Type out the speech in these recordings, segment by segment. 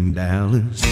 Dallas.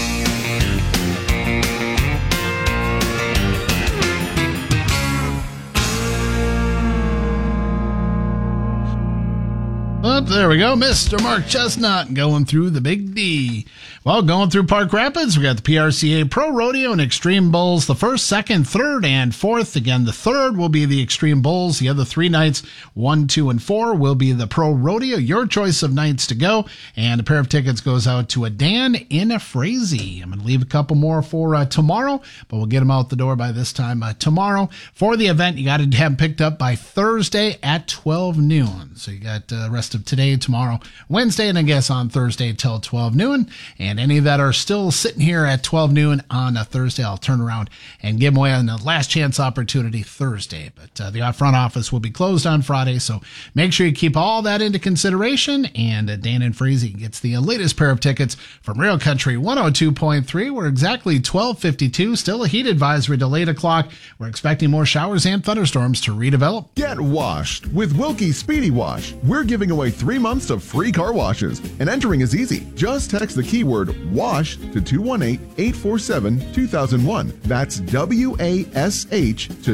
Oh, there we go. Mr. Mark Chestnut going through the Big D. Well, going through Park Rapids, we got the PRCA Pro Rodeo and Extreme Bulls, the first, second, third, and fourth. Again, the third will be the Extreme Bulls. The other 3 nights, 1, 2, and 4, will be the Pro Rodeo. Your choice of nights to go. And a pair of tickets goes out to a Dan in a Frazee. I'm going to leave a couple more for tomorrow, but we'll get them out the door by this time tomorrow. For the event, you got to have them picked up by Thursday at 12 noon. So you got the rest of today, tomorrow, Wednesday, and I guess on Thursday till 12 noon. And any that are still sitting here at 12 noon on a Thursday, I'll turn around and give them away on the last chance opportunity Thursday. But the front office will be closed on Friday, so make sure you keep all that into consideration. And Dan and Frazee gets the latest pair of tickets from Real Country 102.3. We're exactly 12:52, still a heat advisory till 8 o'clock. We're expecting more showers and thunderstorms to redevelop. Get washed with Wilkie Speedy Wash. We're giving away 3 months of free car washes, and entering is easy. Just text the keyword WASH to 218-847-2001. That's WASH to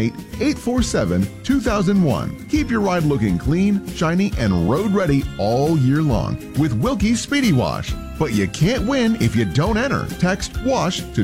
218-847-2001. Keep your ride looking clean, shiny, and road ready all year long with Wilkie Speedy Wash. But you can't win if you don't enter. Text WASH to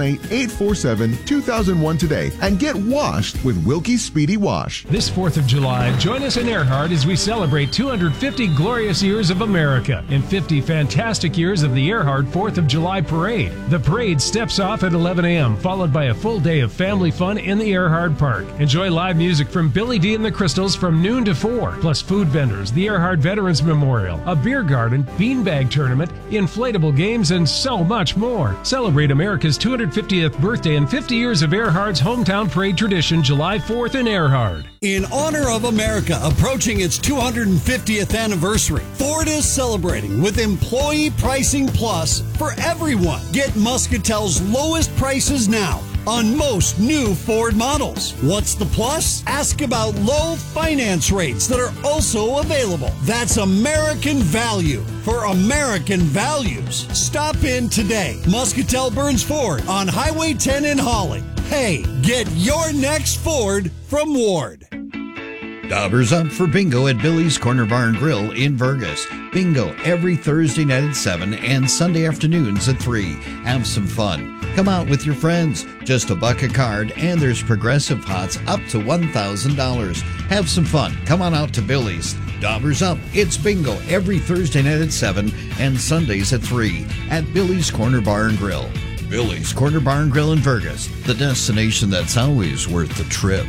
218-847-2001 today and get washed with Wilkie Speedy Wash. This 4th of July, join us in Earhart as we celebrate 250 glorious years of America and 50 fantastic years of the Earhart 4th of July Parade. The parade steps off at 11 a.m., followed by a full day of family fun in the Earhart Park. Enjoy live music from Billy D and the Crystals from noon to 4, plus food vendors, the Earhart Veterans Memorial, a beer garden, beanbag tournament, inflatable games, and so much more. Celebrate America's 250th birthday and 50 years of Earhart's hometown parade tradition July 4th in Earhart. In honor of America approaching its 250th anniversary, Ford is celebrating with Employee Pricing Plus for everyone. Get Muscatel's lowest prices now on most new Ford models. What's the plus? Ask about low finance rates that are also available. That's American value for American values. Stop in today. Muscatel Burns Ford on Highway 10 in Holly. Hey, get your next Ford from Ward. Daubers up for bingo at Billy's Corner Bar and Grill in Vergas. Bingo every Thursday night at 7 and Sunday afternoons at 3. Have some fun. Come out with your friends. Just $1 a card, and there's progressive hots up to $1,000. Have some fun. Come on out to Billy's. Daubers up. It's bingo every Thursday night at 7 and Sundays at 3 at Billy's Corner Bar and Grill. Billy's Corner Bar and Grill in Vergas, the destination that's always worth the trip.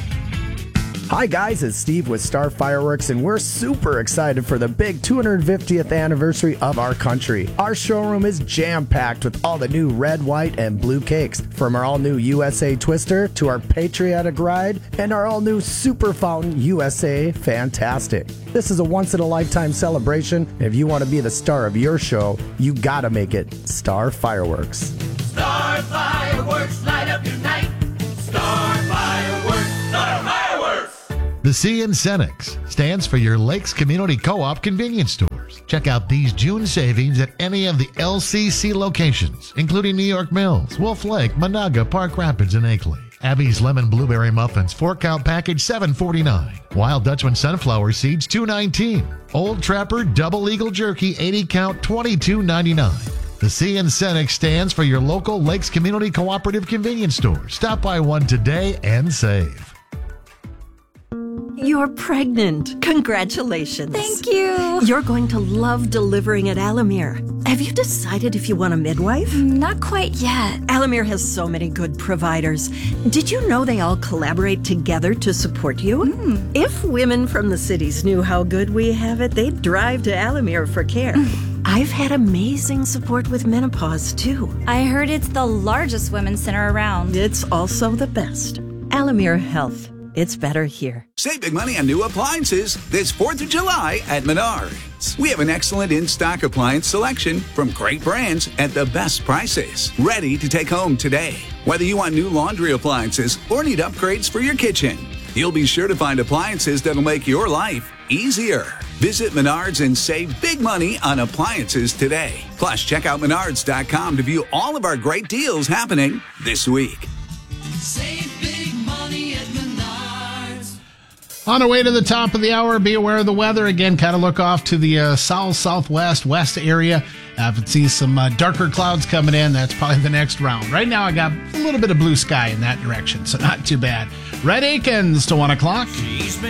Hi guys, it's Steve with Star Fireworks, and we're super excited for the big 250th anniversary of our country. Our showroom is jam-packed with all the new red, white, and blue cakes, from our all-new USA Twister to our Patriotic Ride and our all-new Super Fountain USA Fantastic. This is a once-in-a-lifetime celebration. If you want to be the star of your show, you gotta make it Star Fireworks. Star Fireworks, light up your night. Star Fireworks, Star Fireworks. The C in Cenex stands for your Lakes Community Co-op convenience stores. Check out these June savings at any of the LCC locations, including New York Mills, Wolf Lake, Monaga, Park Rapids, and Akeley. Abby's Lemon Blueberry Muffins, 4-count package, $7.49. Wild Dutchman Sunflower Seeds, $2.19. Old Trapper Double Eagle Jerky, 80-count, $22.99. The C in Cenex stands for your local Lakes Community Cooperative convenience store. Stop by one today and save. You're pregnant. Congratulations. Thank you. You're going to love delivering at Alamere. Have you decided if you want a midwife? Not quite yet. Alamere has so many good providers. Did you know they all collaborate together to support you? If women from the cities knew how good we have it, they'd drive to Alamere for care. I've had amazing support with menopause, too. I heard it's the largest women's center around. It's also the best. Alamere Health. It's better here. Save big money on new appliances this 4th of July at Menards. We have an excellent in-stock appliance selection from great brands at the best prices. Ready to take home today. Whether you want new laundry appliances or need upgrades for your kitchen, you'll be sure to find appliances that'll make your life easier. Visit Menards and save big money on appliances today. Plus, check out Menards.com to view all of our great deals happening this week. Save big money at Menards. On our way to the top of the hour, be aware of the weather. Again, kind of look off to the south, southwest, west area. If it sees some darker clouds coming in, that's probably the next round. Right now, I got a little bit of blue sky in that direction, so not too bad. Red Akins to 1 o'clock.